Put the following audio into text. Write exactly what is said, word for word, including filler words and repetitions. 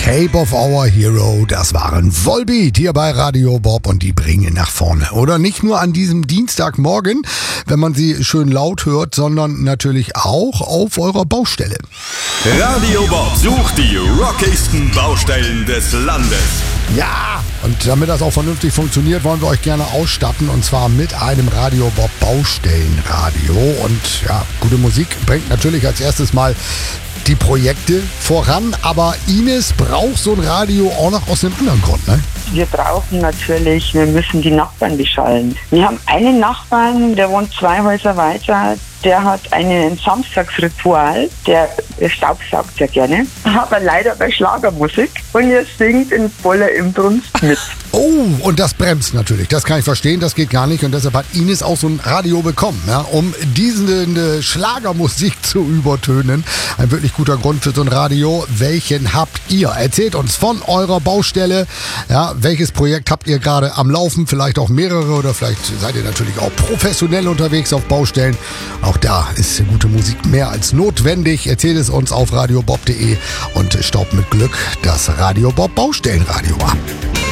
Cape of Our Hero, das waren Volbeat hier bei Radio Bob und die bringen nach vorne. Oder nicht nur an diesem Dienstagmorgen, wenn man sie schön laut hört, sondern natürlich auch auf eurer Baustelle. Radio Bob sucht die rockigsten Baustellen des Landes. Ja, und damit das auch vernünftig funktioniert, wollen wir euch gerne ausstatten und zwar mit einem Radio Bob Baustellenradio. Und ja, gute Musik bringt natürlich als erstes mal die Projekte voran, aber Ines braucht so ein Radio auch noch aus einem anderen Grund, ne? Wir brauchen natürlich, wir müssen die Nachbarn beschallen. Wir haben einen Nachbarn, der wohnt zwei Häuser weiter, der hat ein Samstagsritual, der staubsaugt sehr gerne, aber leider bei Schlagermusik und er singt in voller Inbrunst mit. Oh, und das bremst natürlich, das kann ich verstehen, das geht gar nicht und deshalb hat Ines auch so ein Radio bekommen, ja, um diese Schlagermusik zu übertönen. Ein wirklich guter Grund für so ein Radio. Welchen habt ihr? Erzählt uns von eurer Baustelle, ja, welches Projekt habt ihr gerade am Laufen, vielleicht auch mehrere oder vielleicht seid ihr natürlich auch professionell unterwegs auf Baustellen. Auch da ist gute Musik mehr als notwendig. Erzählt es uns auf radiobob punkt de und staubt mit Glück das Radio Bob Baustellenradio ab.